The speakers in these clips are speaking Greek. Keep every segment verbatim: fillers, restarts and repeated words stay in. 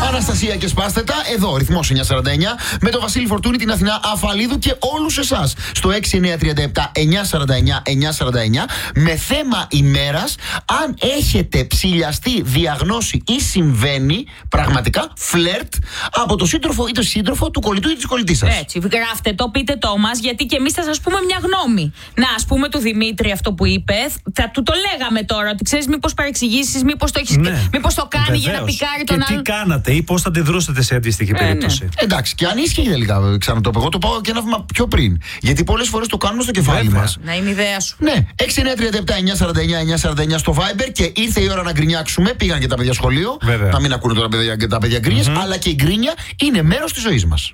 Αναστασία και σπάστε τα. Εδώ, ρυθμός εννιακόσια σαράντα εννιά. Με τον Βασίλη Φορτούνη, την Αθηνά Αφαλίδου και όλους εσάς. Στο έξι εννιά τρία επτά εννιακόσια σαράντα εννιά εννιακόσια σαράντα εννιά. Με θέμα ημέρας, αν έχετε ψηλιαστεί, διαγνώσει ή συμβαίνει πραγματικά φλερτ από το σύντροφο ή το σύντροφο του κολλητού ή της κολλητής σας. Έτσι, γράφτε το, πείτε το μας, γιατί και εμείς θα σας πούμε μια γνώμη. Να, ας πούμε του Δημήτρη αυτό που είπε, θα του το λέγαμε τώρα, ότι ξέρεις, μήπως παρεξηγήσεις, μήπως το, έχεις, ναι. μήπως το κάνει Βεβαίως. για να πικάρει τον άλλον. Και τι κάνατε ή πώς θα αντιδρούσατε σε αντίστοιχη ε, περίπτωση. Ναι. Εντάξει, και αν ίσχυε τελικά, ξανατόπω, εγώ το πάω και ένα βήμα πιο πριν. Γιατί πολλές φορές το κάνουμε στο κεφάλι μας. Να είναι ιδέα σου. Ναι, έξι εννιά τρία επτά εννιακόσια σαράντα εννιά εννιακόσια σαράντα εννιά στο Viber και ήρθε η ώρα να γκρινιάξουμε. Πήγαν και τα παιδιά σχολείο. Βέβαια. Να μην ακούνε τώρα παιδιά, τα παιδιά γκρίνιες, mm-hmm. αλλά και η γκρίνια είναι μέρος της ζωής μας.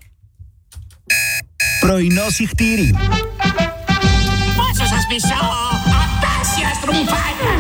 Πρωινό συχτήρι. Πόσο σας μισώ, απέσια στρουμφάκια.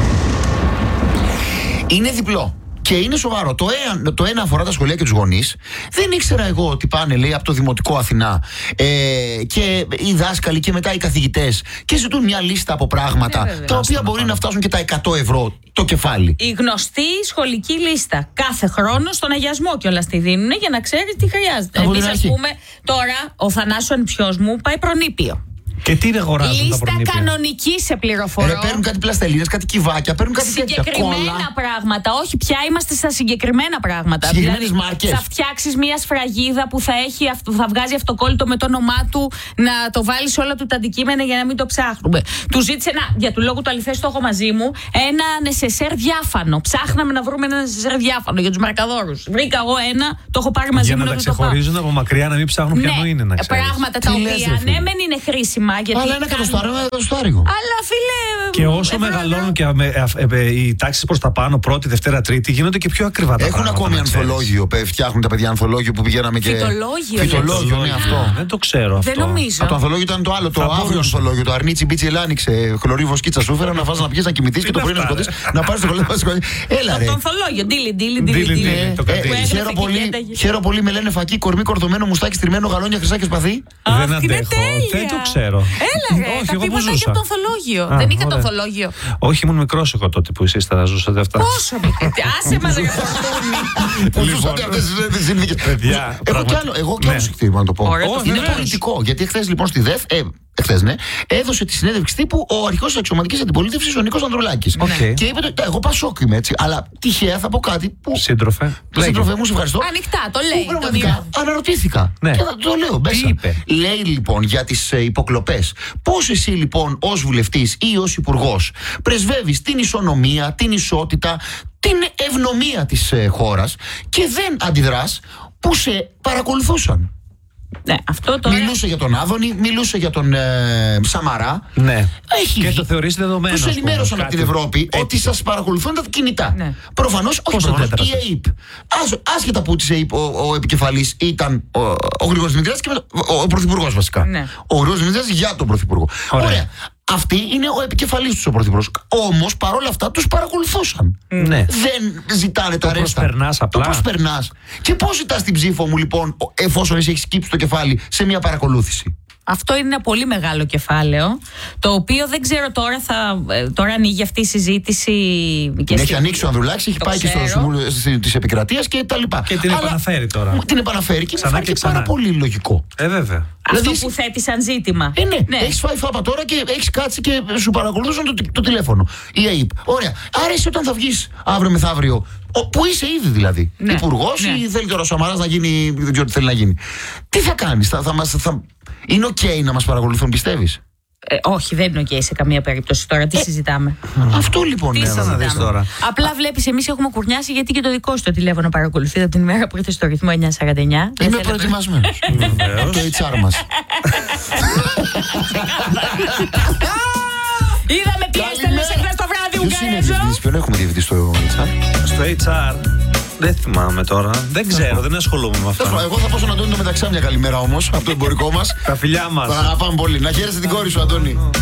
Είναι διπλό. Και είναι σοβαρό. Το ένα, το ένα αφορά τα σχολεία και τους γονείς. Δεν ήξερα εγώ ότι πάνε, λέει, από το Δημοτικό Αθηνά ε, και οι δάσκαλοι και μετά οι καθηγητές και ζητούν μια λίστα από πράγματα ε, τα οποία μπορεί να φτάσουν και τα εκατό ευρώ το κεφάλι. Η γνωστή σχολική λίστα. Κάθε χρόνο στον αγιασμό κιόλας τη δίνουν για να ξέρει τι χρειάζεται. Εμείς, ας πούμε, τώρα ο Θανάσης ο ανιψιός μου πάει προνήπιο. Και τι αγοράζουν τα προνήπια. Λίστα κανονική, σε πληροφορώ. Ε, παίρνουν κάτι πλαστελίνες, κάτι κυβάκια, παίρνουν κάτι τέτοια. Συγκεκριμένα πράγματα. Όχι, πια είμαστε στα συγκεκριμένα πράγματα. Συγκεκριμένες δηλαδή, μάρκες. θα φτιάξεις μια σφραγίδα που θα, έχει, θα βγάζει αυτοκόλλητο με το όνομά του, να το βάλει σε όλα του τα αντικείμενα για να μην το ψάχνουμε. Του ζήτησε ένα, για του λόγου του αληθές το έχω μαζί μου, ένα νεσεσέρ διάφανο. Ψάχναμε να βρούμε ένα νεσεσέρ διάφανο για τους μαρκαδόρους. Βρήκα εγώ ένα, το έχω πάρει μαζί για μου. Για να τα ξεχωρίζουν από μακριά, να μην ψάχνουν ναι, ποιανού είναι, να ξέρεις. Πράγματα τα οποία ναι, μεν είναι χρήσιμα. Γιατί αλλά ένα εκατοστάριο, ένα εκατοστάριο. Αλλά φίλε. Και όσο μεγαλώνουν και οι τάξεις προς τα πάνω, πρώτη, δευτέρα, τρίτη, γίνονται και πιο ακριβά τα Έχουν πράγματα. Έχουν ακόμη ανθολόγιο. Φτιάχνουν τα παιδιά ανθολόγιο που πηγαίναμε και. Φυτολόγιο. Φυτολόγιο, ναι, αυτό. Δεν το ξέρω αυτό. Δεν νομίζω. Από το ανθολόγιο ήταν το άλλο, το αύριο ανθολόγιο. Το αρνίτσι μπίτσι ελάνιξε. Χλωρί βοσκίτσα σούφερα να φας να πιεις να κοιμηθείς και το πρωί να σκοτείς. Να πάρεις το κολλέγιο. Έλα ρε. Το ανθολόγιο. Ντίλι, ντίλι, ντίλι. Χαίρο πολύ με λένε φακή, κορμί κορδωμένο, μουστάκι στριμμένο, γαλόνια, χρυσά και σπαθί. Δεν αντέχω. Δεν το ξέρω. Έλα ρε. Τα πείματα και το ανθολόγιο. Δεν είχε το ανθολόγιο. Όχι, ήμουν μικρός εγώ τότε που εσείς τα ζούσατε αυτά. Πόσο μικρή. Άσε μας ρε Φορτούνη. Που ζούσατε αυτές τις συνθήκες. Εγώ κι άλλο συχτήρι να το πω. Είναι πολιτικό. Γιατί χθες λοιπόν στη ΔΕΘ, εχθές ναι, έδωσε τη συνέντευξη τύπου ο αρχηγός της αξιωματικής αντιπολίτευσης, ο Νίκος Ανδρουλάκης. Και είπε ότι εγώ Πασόκ είμαι έτσι, αλλά τυχαία θα πω κάτι που. Σύντροφε. Σύντροφε μου, σε ευχαριστώ. Ανοιχτά, το λέει. Πραγματικά αναρωτήθηκα. Και θα το λέω μέσα. Λέει λοιπόν για τις υποκλοπές. Πώς εσύ λοιπόν ως βουλευτής ή ως υπουργός πρεσβεύεις την ισονομία, την ισότητα, την ευνομία της ε, χώρας και δεν αντιδράς που σε παρακολουθούσαν. Ναι, αυτό τώρα... Μιλούσε για τον Άδωνη, μιλούσε για τον ε, Σαμαρά. Ναι. Έχει... Και το θεωρείς δεδομένο. Τους ενημέρωσαν από την Ευρώπη ότι... ότι σας παρακολουθούν τα κινητά. Ναι. Προφανώς, όχι προφανώς, η ΕΕΠ. Άσχετα που της ΕΕΠ ο, ο επικεφαλής ήταν ο, ο Γρηγόρης Δημητριάδης και ο, ο Πρωθυπουργός βασικά. Ναι. Ο Γρηγόρης Δημητριάδης για τον Πρωθυπουργό. Ωραία. Ωραία. Αυτή είναι ο επικεφαλής τους ο Πρωθυπουργός. Όμως παρόλα αυτά τους παρακολουθούσαν. Ναι. Δεν ζητάνε τα το ρέστα. Προσπερνάς απλά. Το προσπερνάς. Και πώς ζητάς την ψήφο μου λοιπόν, εφόσον εσύ έχεις κύψει το κεφάλι σε μια παρακολούθηση. Αυτό είναι ένα πολύ μεγάλο κεφάλαιο, το οποίο δεν ξέρω τώρα, θα, τώρα ανοίγει αυτή η συζήτηση. Και έχει ανοίξει ο Ανδρουλάκης, έχει πάει ξέρω. και στο Συμβούλιο της Επικρατείας και τα λοιπά. Και την αλλά επαναφέρει τώρα. Την επαναφέρει και είναι πάρα πολύ λογικό. Ε, βέβαια. Αυτό δηλαδή, που θέτει σαν ζήτημα. Ε, ναι, ναι. Έχεις φάει φάπα τώρα και έχεις κάτσει και σου παρακολουθούσαν το, το τηλέφωνο. Η ΑΕΠ. Ωραία. Άρα εσύ όταν θα βγεις αύριο μεθαύριο, που είσαι ήδη δηλαδή, ναι. υπουργός ναι. ή θέλει τώρα ο Σαμαράς να γίνει, δεν ξέρω τι θέλει να γίνει. Τι θα κάνεις, θα, θα μας, θα... είναι οκ okay να μας παρακολουθούν, πιστεύεις? Ε, όχι, δεν είναι οκ okay σε καμία περίπτωση τώρα. Τι ε, συζητάμε. Αυτό λοιπόν τι είναι. Να δεις τώρα. Απλά βλέπεις, εμείς έχουμε κουρνιάσει γιατί και το δικό σου το τηλέφωνο παρακολουθεί από την ημέρα που ήρθε στο ρυθμό εννιακόσια σαράντα εννιά. Είμαι προετοιμασμένος. Το έιτς αρ μας. Είδαμε τι έστελνες εχθές το βράδυ, Ουγγαρέζο. Ποιος είναι ποιον έχουμε διευθυντή στο έιτς αρ? Στο έιτς αρ. Δεν θυμάμαι τώρα. Δεν ξέρω, δεν ασχολούμαι με αυτά. Εγώ θα πω στον Αντώνη το μεταξύ μια καλημέρα όμως από το εμπορικό μας. Τα φιλιά μας. Τον αγαπάμε πολύ. Να χαίρεσαι την κόρη σου, Αντώνη.